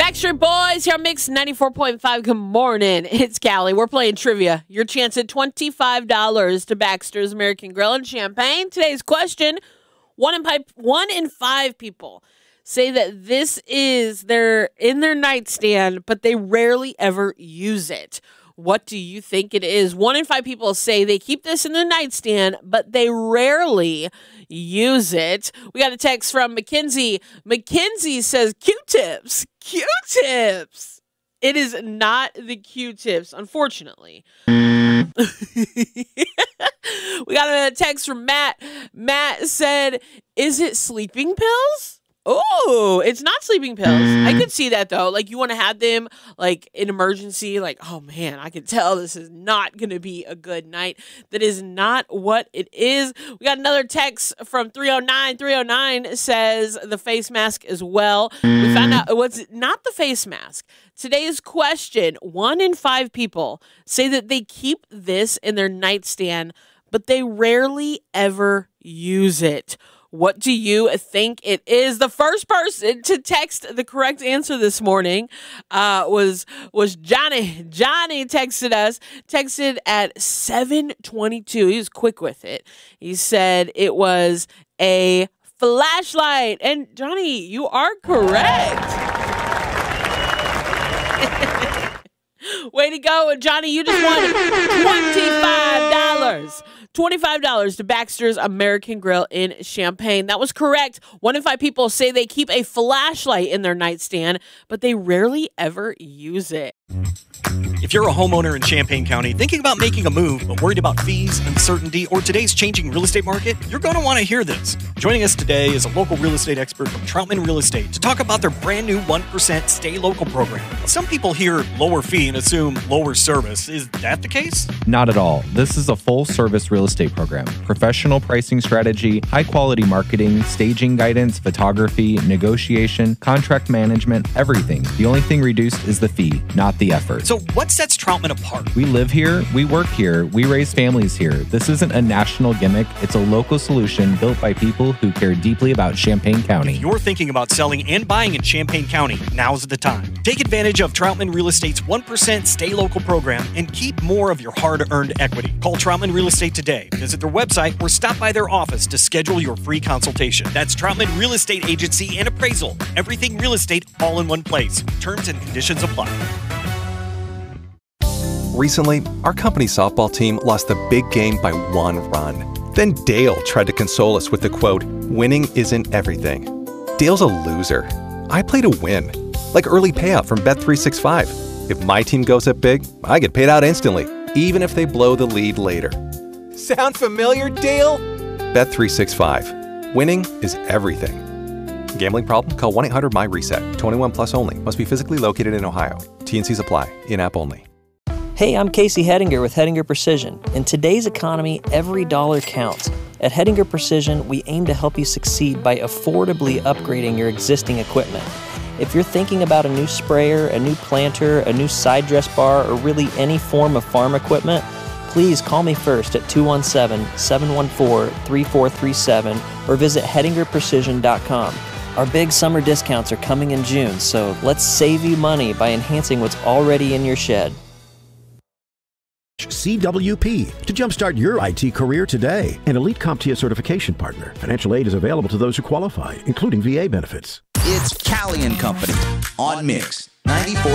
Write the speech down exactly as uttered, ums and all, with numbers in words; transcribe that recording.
Backstreet Boys here on Mix ninety-four point five. Good morning. It's Callie. We're playing trivia. Your chance at twenty-five dollars to Baxter's American Grill and Champaign. Today's question, one in, pipe, one in five people say that this is their in their nightstand, but they rarely ever use it. What do you think it is? One in five people say they keep this in their nightstand, but they rarely use it. We got a text from Mackenzie. Mackenzie says Q-tips. Q-tips. It is not the Q-tips, unfortunately. We got a text from Matt. Matt said, is it sleeping pills? Oh, it's not sleeping pills. I could see that, though. Like, you want to have them, like, in emergency. Like, oh, man, I can tell this is not going to be a good night. That is not what it is. We got another text from three oh nine. three oh nine says the face mask as well. We found out it was not the face mask. Today's question, one in five people say that they keep this in their nightstand, but they rarely ever use it. What do you think it is? The first person to text the correct answer this morning uh, was was Johnny. Johnny texted us, texted at seven twenty-two. He was quick with it. He said it was a flashlight. And Johnny, you are correct. Way to go, Johnny. You just won twenty-five dollars. twenty-five dollars to Baxter's American Grill in Champaign. That was correct. One in five people say they keep a flashlight in their nightstand, but they rarely ever use it. If you're a homeowner in Champaign County thinking about making a move but worried about fees, uncertainty, or today's changing real estate market, you're going to want to hear this. Joining us today is a local real estate expert from Troutman Real Estate to talk about their brand new one percent Stay Local program. Some people hear lower fee and assume lower service. Is that the case? Not at all. This is a full-service real estate program. Professional pricing strategy, high-quality marketing, staging guidance, photography, negotiation, contract management, everything. The only thing reduced is the fee, not the effort. So what sets Troutman apart? We live here, we work here, we raise families here. This isn't a national gimmick. It's a local solution built by people who care deeply about Champaign County. If you're thinking about selling and buying in Champaign County, now's the time. Take advantage of Troutman Real Estate's one percent Stay Local program and keep more of your hard-earned equity. Call Troutman Real Estate today. Visit their website or stop by their office to schedule your free consultation. That's Troutman Real Estate Agency and Appraisal. Everything real estate all in one place. Terms and conditions apply. Recently, our company softball team lost the big game by one run. Then Dale tried to console us with the quote, "Winning isn't everything." Dale's a loser. I play to win. Like early payout from Bet three sixty-five. If my team goes up big, I get paid out instantly, even if they blow the lead later. Sound familiar, Dale? Bet three sixty-five. Winning is everything. Gambling problem? Call one eight hundred M Y reset. twenty-one plus only. Must be physically located in Ohio. T and Cs apply. In-app only. Hey, I'm Casey Hettinger with Hettinger Precision. In today's economy, every dollar counts. At Hettinger Precision, we aim to help you succeed by affordably upgrading your existing equipment. If you're thinking about a new sprayer, a new planter, a new side dress bar, or really any form of farm equipment, please call me first at two one seven, seven one four, three four three seven or visit hettinger precision dot com. Our big summer discounts are coming in June, so let's save you money by enhancing what's already in your shed. C W P to jumpstart your I T career today. An elite CompTIA certification partner. Financial aid is available to those who qualify, including V A benefits. It's Callie and Company on Mix ninety-four.